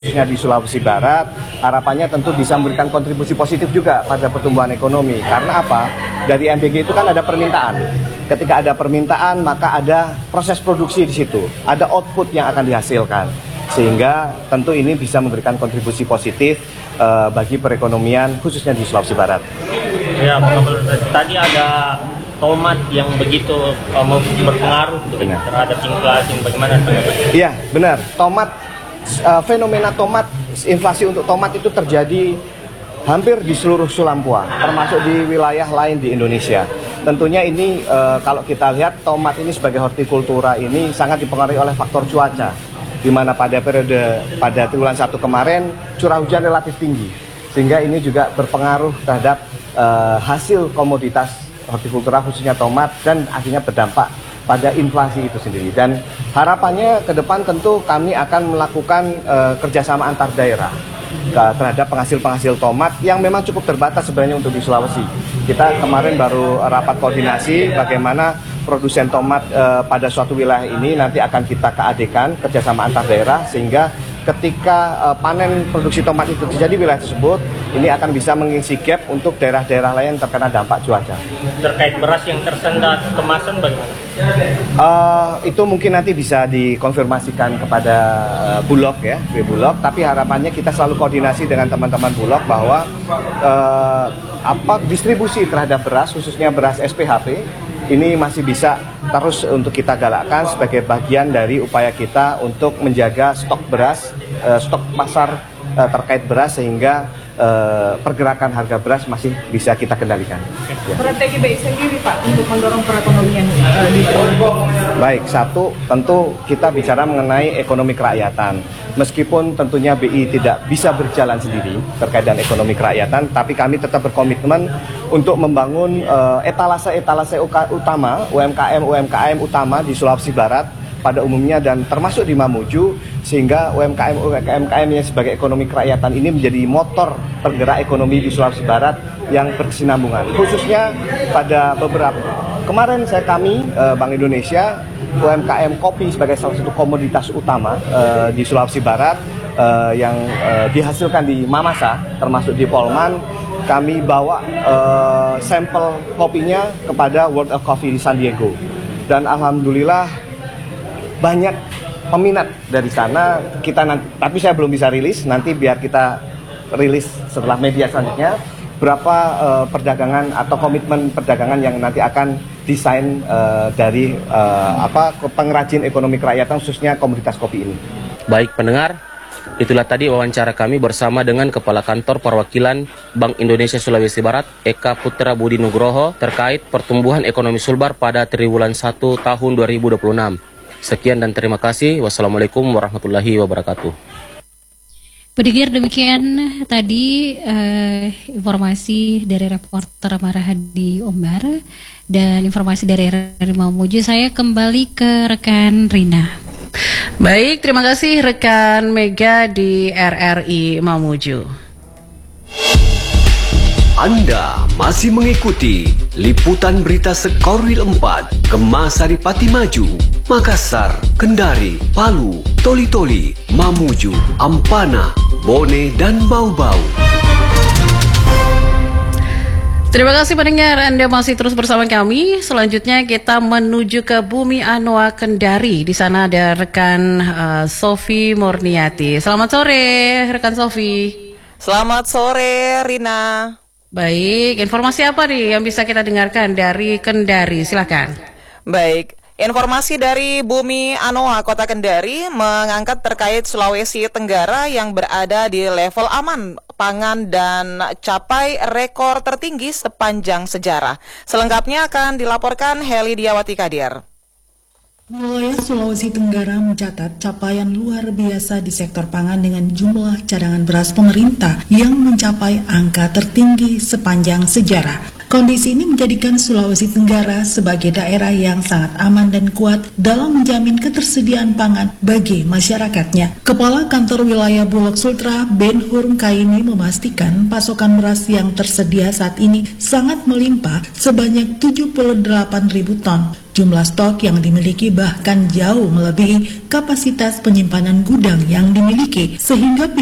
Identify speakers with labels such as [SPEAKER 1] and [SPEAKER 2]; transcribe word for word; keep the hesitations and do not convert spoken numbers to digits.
[SPEAKER 1] khususnya di Sulawesi Barat, harapannya tentu bisa memberikan kontribusi positif juga pada pertumbuhan ekonomi. Karena apa? Dari M B G itu kan ada permintaan. Ketika ada permintaan, maka ada proses produksi di situ, ada output yang akan dihasilkan. Sehingga tentu ini bisa memberikan kontribusi positif uh, bagi perekonomian khususnya di Sulawesi Barat.
[SPEAKER 2] Ya, tadi ada tomat yang begitu uh, berpengaruh terhadap inflasi, bagaimana?
[SPEAKER 1] Iya, benar. Tomat, uh, fenomena tomat, inflasi untuk tomat itu terjadi hampir di seluruh Sulampua, termasuk di wilayah lain di Indonesia. Tentunya ini uh, kalau kita lihat tomat ini sebagai hortikultura ini sangat dipengaruhi oleh faktor cuaca, di mana pada periode pada triwulan satu kemarin curah hujan relatif tinggi, sehingga ini juga berpengaruh terhadap uh, hasil komoditas hortikultura khususnya tomat dan akhirnya berdampak pada inflasi itu sendiri. Dan harapannya ke depan tentu kami akan melakukan uh, kerjasama antar daerah terhadap penghasil-penghasil tomat yang memang cukup terbatas sebenarnya untuk di Sulawesi. Kita kemarin baru rapat koordinasi bagaimana produsen tomat uh, pada suatu wilayah ini nanti akan kita keadekan kerjasama antar daerah, sehingga ketika uh, panen produksi tomat itu terjadi di wilayah tersebut, ini akan bisa mengisi gap untuk daerah-daerah lain yang terkena dampak cuaca.
[SPEAKER 2] Terkait beras yang tersendat kemasan bagaimana?
[SPEAKER 1] Uh, itu mungkin nanti bisa dikonfirmasikan kepada uh, Bulog ya, Bulog. Tapi harapannya kita selalu koordinasi dengan teman-teman Bulog bahwa uh, apa distribusi terhadap beras, khususnya beras S P H P, ini masih bisa terus untuk kita galakkan sebagai bagian dari upaya kita untuk menjaga stok beras, uh, stok pasar uh, terkait beras, sehingga uh, pergerakan harga beras masih bisa kita kendalikan. Ya.
[SPEAKER 3] Strategi B I sendiri Pak untuk mendorong perekonomian uh, di
[SPEAKER 1] Baik, satu tentu kita bicara mengenai ekonomi kerakyatan. Meskipun tentunya B I tidak bisa berjalan sendiri terkait dengan ekonomi kerakyatan, tapi kami tetap berkomitmen untuk membangun uh, etalase-etalase utama, U M K M-U M K M utama di Sulawesi Barat pada umumnya dan termasuk di Mamuju, sehingga U M K M-U M K M yang sebagai ekonomi kerakyatan ini menjadi motor penggerak ekonomi di Sulawesi Barat yang berkesinambungan. Khususnya pada beberapa kemarin saya kami uh, Bank Indonesia U M K M kopi sebagai salah satu komoditas utama uh, di Sulawesi Barat uh, yang uh, dihasilkan di Mamasa, termasuk di Polman. Kami bawa uh, sampel kopinya kepada World of Coffee di San Diego, dan alhamdulillah banyak peminat dari sana. Kita nanti, tapi saya belum bisa rilis, nanti biar kita rilis setelah media selanjutnya berapa uh, perdagangan atau komitmen perdagangan yang nanti akan desain uh, dari uh, apa pengrajin ekonomi kerakyatan khususnya komoditas kopi ini.
[SPEAKER 4] Baik pendengar, itulah tadi wawancara kami bersama dengan Kepala Kantor Perwakilan Bank Indonesia Sulawesi Barat, Eka Putra Budi Nugroho, terkait pertumbuhan ekonomi Sulbar pada triwulan satu tahun dua ribu dua puluh enam. Sekian dan terima kasih. Wassalamualaikum warahmatullahi wabarakatuh.
[SPEAKER 5] Pendengar, demikian tadi uh, informasi dari reporter Marahadi Omar dan informasi dari R R I Mamuju. Saya kembali ke rekan Rina.
[SPEAKER 6] Baik, terima kasih rekan Mega di R R I Mamuju.
[SPEAKER 7] Anda masih mengikuti liputan berita Sekorwil empat, Gemas Saripati Maju, Makassar, Kendari, Palu, Toli-Toli, Mamuju, Ampana, Bone, dan Bau-Bau.
[SPEAKER 6] Terima kasih pendengar, Anda masih terus bersama kami. Selanjutnya kita menuju ke Bumi Anoa Kendari. Di sana ada rekan uh, Sofi Murniati. Selamat sore, rekan Sofi.
[SPEAKER 8] Selamat sore, Rina.
[SPEAKER 6] Baik, informasi apa nih yang bisa kita dengarkan dari Kendari? Silakan.
[SPEAKER 8] Baik, informasi dari Bumi Anoa Kota Kendari mengangkat terkait Sulawesi Tenggara yang berada di level aman pangan dan capai rekor tertinggi sepanjang sejarah. Selengkapnya akan dilaporkan Heli Diawati Kadir.
[SPEAKER 9] Wilayah Sulawesi Tenggara mencatat capaian luar biasa di sektor pangan dengan jumlah cadangan beras pemerintah yang mencapai angka tertinggi sepanjang sejarah. Kondisi ini menjadikan Sulawesi Tenggara sebagai daerah yang sangat aman dan kuat dalam menjamin ketersediaan pangan bagi masyarakatnya. Kepala Kantor Wilayah Bulog Sultra, Ben Hurm Kaini, memastikan pasokan beras yang tersedia saat ini sangat melimpah sebanyak tujuh puluh delapan ribu ton. Jumlah stok yang dimiliki bahkan jauh melebihi kapasitas penyimpanan gudang yang dimiliki, sehingga